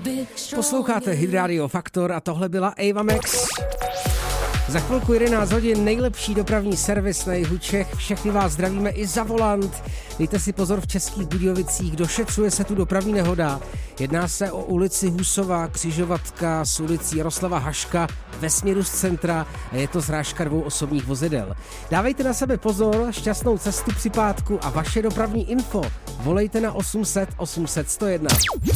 Posloucháte Hit Radio Faktor a tohle byla Ava Max. Za chvilku 11 hodin nejlepší dopravní servis na jihu Čech. Všechny vás zdravíme i za volant. Dejte si pozor v Českých Budějovicích, došetřuje se tu dopravní nehoda. Jedná se o ulici Husová, křižovatka s ulicí Jaroslava Haška ve směru z centra a je to srážka 2 osobních vozidel. Dávejte na sebe pozor, šťastnou cestu při pátku a vaše dopravní info. Volejte na 800 800 101.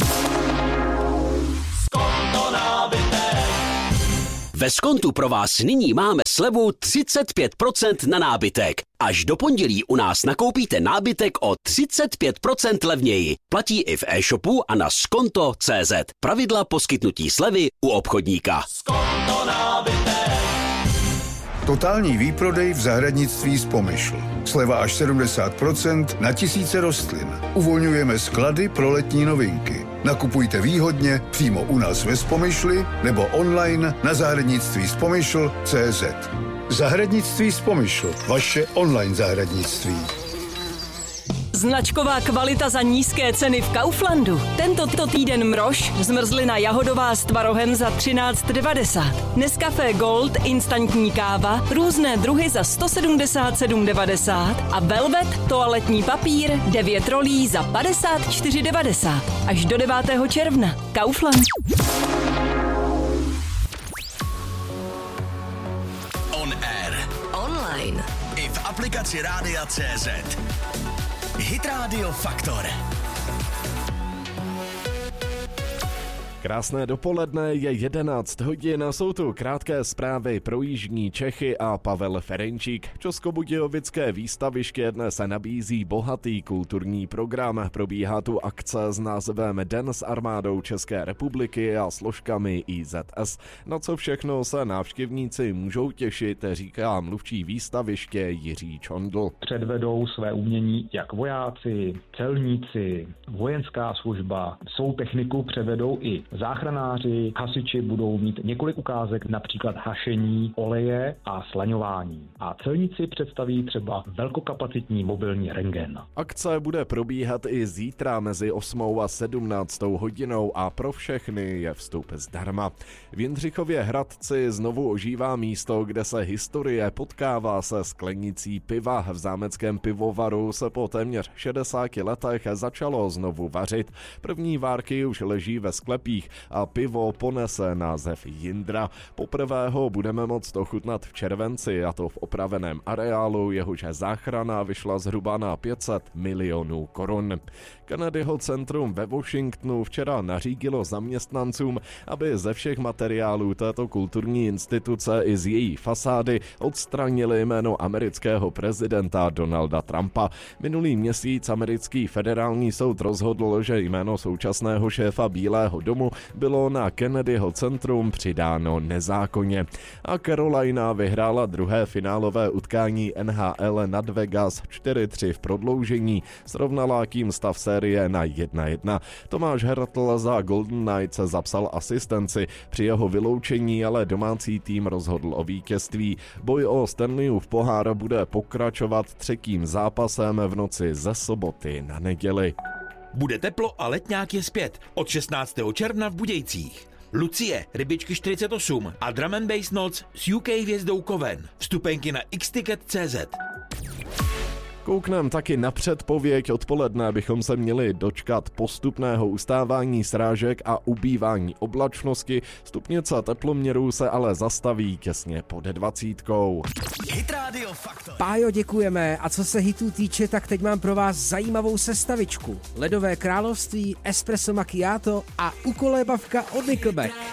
Ve Skontu pro vás nyní máme slevu 35% na nábytek. Až do pondělí u nás nakoupíte nábytek o 35% levněji. Platí i v e-shopu a na skonto.cz. Pravidla poskytnutí slevy u obchodníka. Skonto nábytek. Totální výprodej v zahradnictví z Pomyšl. Sleva až 70% na tisíce rostlin. Uvolňujeme sklady pro letní novinky. Nakupujte výhodně přímo u nás ve Spomyšli nebo online na zahradnictví.spomyšl.cz. Zahradnictví z Pomyšl. Vaše online zahradnictví. Značková kvalita za nízké ceny v Kauflandu. Tento týden mrož, zmrzlina jahodová s tvarohem za 13,90. Nescafé Gold, instantní káva, různé druhy za 177,90 a Velvet, toaletní papír, 9 rolí za 54,90. Až do 9. června. Kaufland. On air. Online. I v aplikaci Rádia.cz. Hit Radio Faktor. Krásné dopoledne, je 11 hodin a jsou tu krátké zprávy pro jižní Čechy a Pavel Ferenčík. Českobudějovické výstaviště dnes nabízí bohatý kulturní program. Probíhá tu akce s názvem Den s armádou České republiky a složkami IZS. Na co všechno se návštěvníci můžou těšit, říká mluvčí výstaviště Jiří Čondl. Předvedou své umění jak vojáci, celníci, vojenská služba. Svou techniku převedou i záchranáři, hasiči budou mít několik ukázek, například hašení, oleje a slaňování. A celníci představí třeba velkokapacitní mobilní rentgen. Akce bude probíhat i zítra mezi 8 a 17 hodinou a pro všechny je vstup zdarma. V Jindřichově Hradci znovu ožívá místo, kde se historie potkává se sklenicí piva. V zámeckém pivovaru se po téměř 60 letech začalo znovu vařit. První várky už leží ve sklepích a pivo ponese název Jindra. Poprvé ho budeme moct ochutnat v červenci, a to v opraveném areálu, jehož záchrana vyšla zhruba na 500 milionů korun. Kennedyho centrum ve Washingtonu včera nařídilo zaměstnancům, aby ze všech materiálů této kulturní instituce i z její fasády odstranili jméno amerického prezidenta Donalda Trumpa. Minulý měsíc americký federální soud rozhodl, že jméno současného šéfa Bílého domu bylo na Kennedyho centrum přidáno nezákonně. A Carolina vyhrála druhé finálové utkání NHL nad Vegas 4-3 v prodloužení. Srovnala tím stav série na 1-1. Tomáš Hertl za Golden Knights zapsal asistenci. Při jeho vyloučení ale domácí tým rozhodl o vítězství. Boj o Stanleyův pohár bude pokračovat třetím zápasem v noci ze soboty na neděli. Bude teplo a letňák je zpět. Od 16. června v Budějcích. Lucie, Rybičky 48 a Drum and Bass Noc s UK hvězdou Koven. Vstupenky na xticket.cz. Kouknem taky na předpověď. Odpoledne bychom se měli dočkat postupného ustávání srážek a ubývání oblačnosti. Stupnice teploměrů se ale zastaví těsně pod 20. Hit Radio Faktor. Pájo, děkujeme. A co se hitů týče, tak teď mám pro vás zajímavou sestavičku. Ledové království, espresso macchiato a ukolébavka od Nickelback.